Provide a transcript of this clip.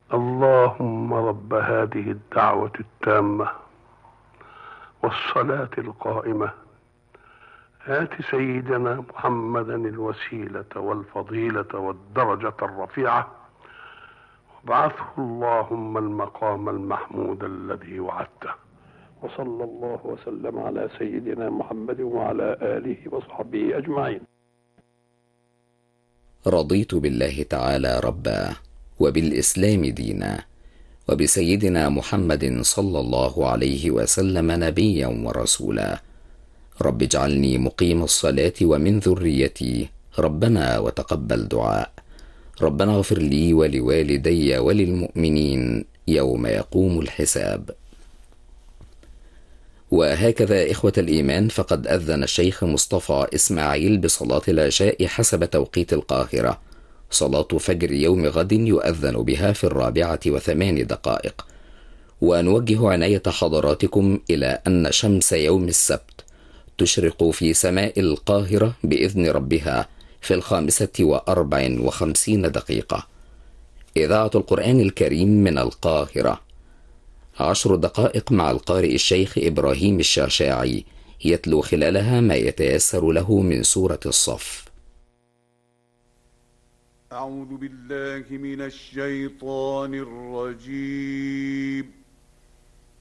اللهم رب هذه الدعوة التامة والصلاة القائمة آت سيدنا محمدا الوسيلة والفضيلة والدرجة الرفيعة وابعثه اللهم المقام المحمود الذي وعدته. وصلى الله وسلم على سيدنا محمد وعلى آله وصحبه أجمعين. رضيت بالله تعالى ربا، وبالإسلام دينا، وبسيدنا محمد صلى الله عليه وسلم نبيا ورسولا. رب اجعلني مقيم الصلاة ومن ذريتي، ربنا وتقبل دعاء. ربنا اغفر لي ولوالدي وللمؤمنين يوم يقوم الحساب. وهكذا إخوة الإيمان، فقد أذن الشيخ مصطفى إسماعيل بصلاة العشاء حسب توقيت القاهرة، صلاة فجر يوم غد يؤذن بها في 4:08. ونوجه عناية حضراتكم إلى أن شمس يوم السبت تشرق في سماء القاهرة بإذن ربها في 5:54. إذاعة القرآن الكريم من القاهرة. 10 دقائق مع القارئ الشيخ إبراهيم الشعشاعي، يتلو خلالها ما يتيسر له من سورة الصف. أعوذ بالله من الشيطان الرجيم.